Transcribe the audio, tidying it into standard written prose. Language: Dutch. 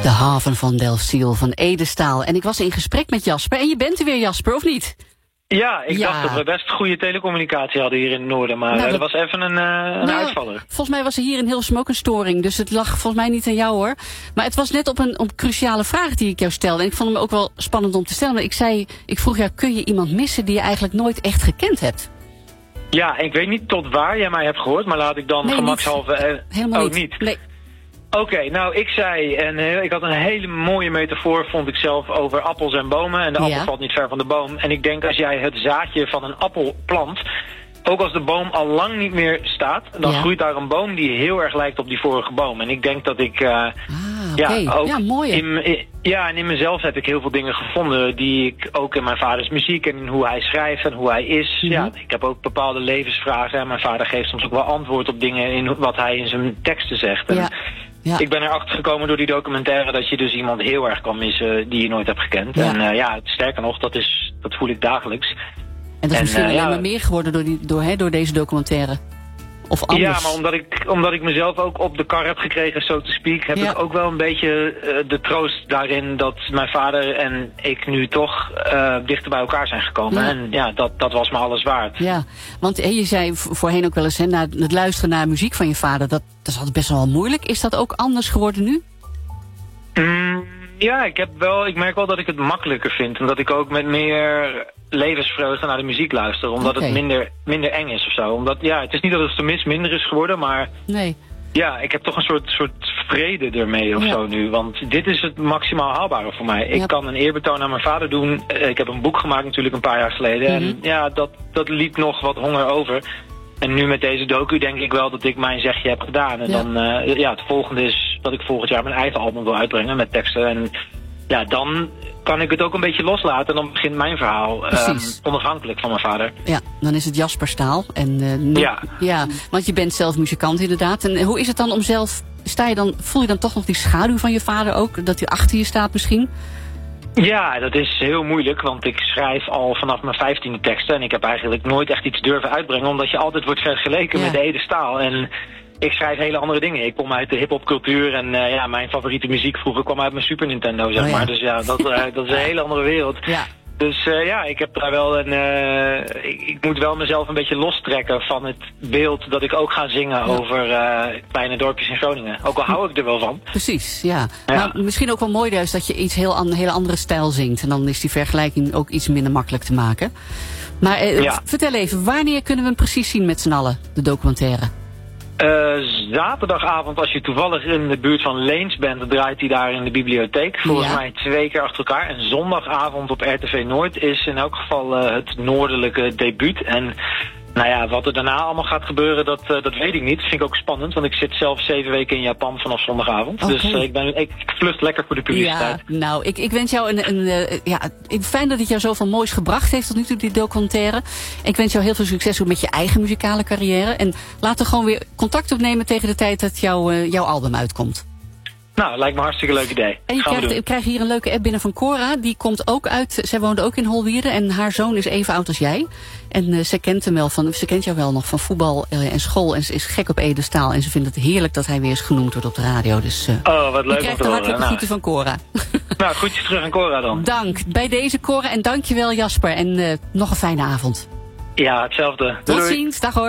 De haven van Delfziel van Edestaal. En ik was in gesprek met Jasper. En je bent er weer, Jasper, of niet? Ja, ik dacht dat we best goede telecommunicatie hadden hier in het noorden. Maar er was even een uitvaller. Volgens mij was er hier in Hilversum ook een storing. Dus het lag volgens mij niet aan jou, hoor. Maar het was net op een cruciale vraag die ik jou stelde. En ik vond hem ook wel spannend om te stellen. Maar ik vroeg jou, kun je iemand missen die je eigenlijk nooit echt gekend hebt? Ja, ik weet niet tot waar jij mij hebt gehoord. Maar laat ik dan gemakshalve... Helemaal ook niet. Nee. Oké, nou ik zei, en ik had een hele mooie metafoor, vond ik zelf, over appels en bomen. En de appel valt niet ver van de boom. En ik denk, als jij het zaadje van een appel plant, ook als de boom al lang niet meer staat, dan groeit daar een boom die heel erg lijkt op die vorige boom. En ik denk dat ik, en in mezelf heb ik heel veel dingen gevonden die ik ook in mijn vaders muziek en in hoe hij schrijft en hoe hij is. Mm-hmm. Ja, ik heb ook bepaalde levensvragen en mijn vader geeft soms ook wel antwoord op dingen in wat hij in zijn teksten zegt. En ja. Ik ben erachter gekomen door die documentaire dat je dus iemand heel erg kan missen die je nooit hebt gekend. Ja. En sterker nog, dat voel ik dagelijks. En dat is misschien alleen maar meer geworden door deze documentaire? Of anders? Ja, maar omdat ik mezelf ook op de kar heb gekregen, so to speak, heb ik ook wel een beetje de troost daarin dat mijn vader en ik nu toch dichter bij elkaar zijn gekomen. Ja. En ja, dat was me alles waard. Ja, want je zei voorheen ook wel eens, na het luisteren naar muziek van je vader, dat is altijd best wel moeilijk. Is dat ook anders geworden nu? Ja, ik merk wel dat ik het makkelijker vind. En dat ik ook met meer levensvreugde naar de muziek luister. Omdat het minder eng is of zo. Omdat, het is niet dat het tenminste minder is geworden, maar... Nee. Ja, ik heb toch een soort vrede ermee of zo nu. Want dit is het maximaal haalbare voor mij. Ik kan een eerbetoon aan mijn vader doen. Ik heb een boek gemaakt natuurlijk een paar jaar geleden. Mm-hmm. En ja, dat liet nog wat honger over. En nu met deze docu denk ik wel dat ik mijn zegje heb gedaan. En dan, het volgende is dat ik volgend jaar mijn eigen album wil uitbrengen met teksten. En ja, dan kan ik het ook een beetje loslaten. En dan begint mijn verhaal onafhankelijk van mijn vader. Ja, dan is het Jasperstaal. Ja, want je bent zelf muzikant inderdaad. En hoe is het dan om zelf... voel je dan toch nog die schaduw van je vader ook? Dat hij achter je staat misschien? Ja, dat is heel moeilijk, want ik schrijf al vanaf mijn 15e teksten. En ik heb eigenlijk nooit echt iets durven uitbrengen, omdat je altijd wordt vergeleken met de Edestaal. En ik schrijf hele andere dingen. Ik kom uit de hiphopcultuur en mijn favoriete muziek vroeger kwam uit mijn Super Nintendo, zeg maar. Dus ja, dat is een hele andere wereld. Ja. Dus ik heb daar wel ik moet wel mezelf een beetje lostrekken van het beeld dat ik ook ga zingen over kleine dorpjes in Groningen. Ook al hou ik er wel van. Precies, ja. Maar misschien ook wel mooi juist dat je iets een hele andere stijl zingt. En dan is die vergelijking ook iets minder makkelijk te maken. Maar vertel even, wanneer kunnen we hem precies zien met z'n allen, de documentaire? Zaterdagavond, als je toevallig in de buurt van Leens bent, draait hij daar in de bibliotheek. Volgens mij 2 keer achter elkaar. En zondagavond op RTV Noord is in elk geval het noordelijke debuut. En wat er daarna allemaal gaat gebeuren, dat weet ik niet. Dat vind ik ook spannend, want ik zit zelf 7 weken in Japan vanaf zondagavond. Okay. Dus ik vlucht lekker voor de publiciteit. Ja, nou, ik wens jou fijn dat het jou zoveel moois gebracht heeft tot nu toe, die documentaire. Ik wens jou heel veel succes ook met je eigen muzikale carrière. En laten we gewoon weer contact opnemen tegen de tijd dat jouw album uitkomt. Nou, lijkt me een hartstikke leuk idee. En je krijgt hier een leuke app binnen van Cora. Die komt ook uit, zij woonde ook in Holwierde. En haar zoon is even oud als jij. En ze kent jou wel nog van voetbal en school. En ze is gek op Edestaal. En ze vindt het heerlijk dat hij weer eens genoemd wordt op de radio. Dus wat leuk. Je krijgt de hartelijke groeten van Cora. Nou, groetjes terug aan Cora dan. Dank. Bij deze Cora en dankjewel Jasper. En nog een fijne avond. Ja, hetzelfde. Tot ziens. Dag hoor.